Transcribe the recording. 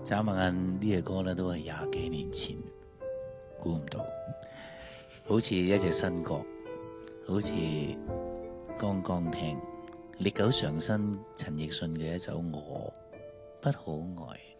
眨下眼呢隻歌咧都係20幾年前，估唔到，好似一隻新歌，好似剛剛聽，歷久常新陳奕迅嘅一首《我不可愛》。